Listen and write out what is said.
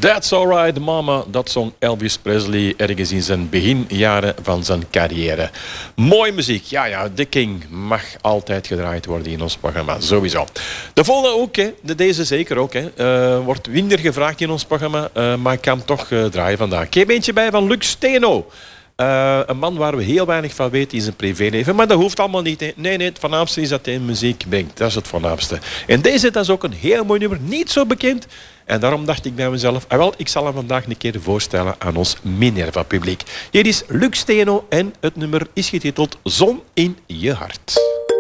That's Alright Mama, dat zong Elvis Presley ergens in zijn beginjaren van zijn carrière. Mooie muziek. Ja, The King mag altijd gedraaid worden in ons programma, sowieso. De volgende ook, hè. Deze zeker ook. Hè. Wordt minder gevraagd in ons programma, maar ik kan hem toch draaien vandaag. Ik heb eentje bij van Luc Steno. Een man waar we heel weinig van weten in zijn privéleven. Maar dat hoeft allemaal niet. Hè. Nee, het voornaamste is dat hij muziek brengt. Dat is het voornaamste. En deze, dat is ook een heel mooi nummer. Niet zo bekend. En daarom dacht ik bij mezelf, ik zal hem vandaag een keer voorstellen aan ons Minerva-publiek. Hier is Luc Steno en het nummer is getiteld Zon in je hart.